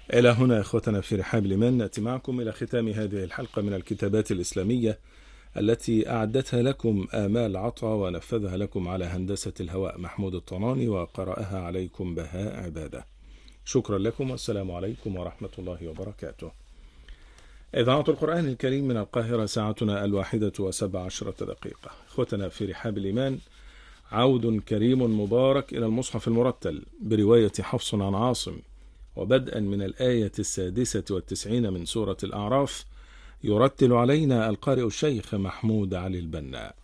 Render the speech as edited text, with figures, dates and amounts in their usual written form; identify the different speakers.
Speaker 1: إلى هنا إخوتنا في رحاب الإيمان نأتي معكم إلى ختام هذه الحلقة من الكتابات الإسلامية التي أعدتها لكم آمال عطا ونفذها لكم على هندسة الهواء محمود الطناني وقرأها عليكم بهاء عبادة. شكرا لكم والسلام عليكم ورحمة الله وبركاته. إذاعة القرآن الكريم من القاهرة، ساعتنا 1:17. إخوتنا في رحاب الإيمان، عود كريم مبارك إلى المصحف المرتل برواية حفص عن عاصم، وبدءا من الآية 96 من سورة الأعراف، يرتل علينا القارئ الشيخ محمود علي البنا.